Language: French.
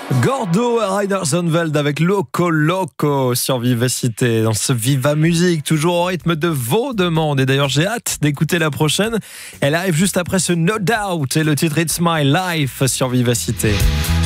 Gordo et Reinersonveld avec Loco Loco sur Vivacité. Dans ce Viva Musique, toujours au rythme de vos demandes. Et d'ailleurs, j'ai hâte d'écouter la prochaine. Elle arrive juste après ce No Doubt et le titre It's My Life sur Vivacité.